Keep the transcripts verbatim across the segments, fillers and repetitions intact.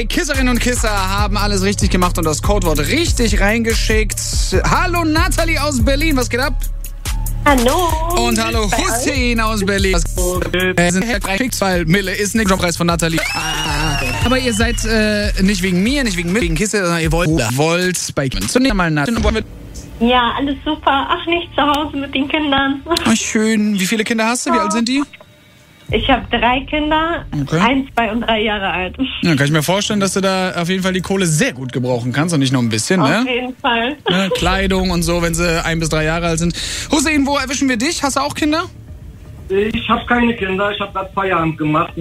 Kisserinnen und Kisser haben alles richtig gemacht und das Codewort richtig reingeschickt. Hallo Nathalie aus Berlin, was geht ab? Hallo. Und hallo Hussein aus Berlin. Wir sind geschickt, weil Mille ist nicht Jobpreis von Nathalie. Aber ihr seid äh, nicht wegen mir, nicht wegen mir, wegen Kisse, sondern ihr wollt, wollt bei Zunächst mal Nathalie. Ja, alles super. Ach, nicht zu Hause mit den Kindern. Oh, schön. Wie viele Kinder hast du? Wie alt sind die? Ich habe drei Kinder, okay. eins, zwei und drei Jahre alt. Ja, kann ich mir vorstellen, dass du da auf jeden Fall die Kohle sehr gut gebrauchen kannst und nicht nur ein bisschen, auf ne? Auf jeden Fall. Ne? Kleidung und so, wenn sie ein bis drei Jahre alt sind. Hussein, wo erwischen wir dich? Hast du auch Kinder? Ich habe keine Kinder, ich habe gerade Feierabend gemacht.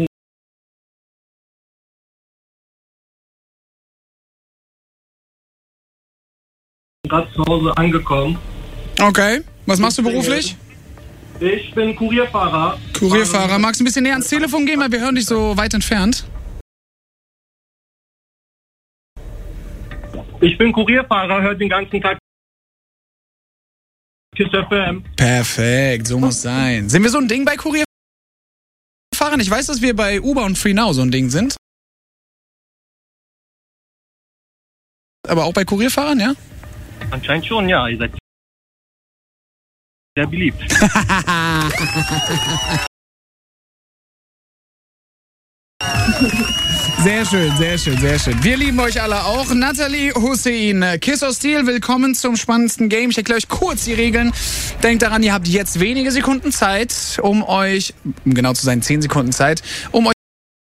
Gerade zu Hause angekommen. Okay. Was machst du beruflich? Ich bin Kurierfahrer. Kurierfahrer. Magst du ein bisschen näher ans Telefon gehen, weil wir hören dich so weit entfernt? Ich bin Kurierfahrer, hört den ganzen Tag Kiss F M. Perfekt, so muss sein. Sind wir so ein Ding bei Kurierfahrern? Ich weiß, dass wir bei Uber und FreeNow so ein Ding sind. Aber auch bei Kurierfahrern, ja? Anscheinend schon, ja. Ihr seid sehr beliebt. Sehr schön, sehr schön, sehr schön. Wir lieben euch alle auch. Nathalie, Hussein, Kiss or Steal, willkommen zum spannendsten Game. Ich erkläre euch kurz die Regeln. Denkt daran, ihr habt jetzt wenige Sekunden Zeit, um euch, um genau zu sein, zehn Sekunden Zeit, um euch